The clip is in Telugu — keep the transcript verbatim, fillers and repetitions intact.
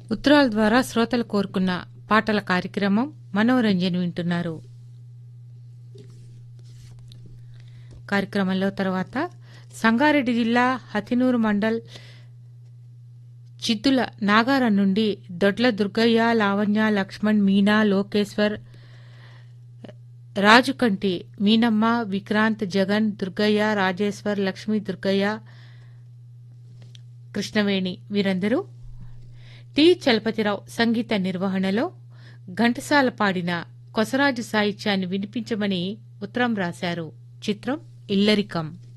ఉత్తరాల ద్వారా శ్రోతలు కోరుకున్న పాటల కార్యక్రమం మనోరంజన్ వింటున్నారు. కార్యక్రమంలో తర్వాత సంగారెడ్డి జిల్లా హతినూరు మండల్ చిత్తుల నాగారం నుండి దొడ్ల దుర్గయ్య, లావణ్య, లక్ష్మణ్, మీనా, లోకేశ్వర్, రాజుకంటి మీనమ్మ, విక్రాంత్, జగన్, దుర్గయ్య, రాజేశ్వర్, లక్ష్మీ దుర్గయ్య, కృష్ణవేణి వీరందరూ టి చలపతిరావు సంగీత నిర్వహణలో ఘంటసాల పాడిన కొసరాజు సాహిత్యాన్ని వినిపించమని ఉత్తరం రాశారు. చిత్రం ఇల్లరికం.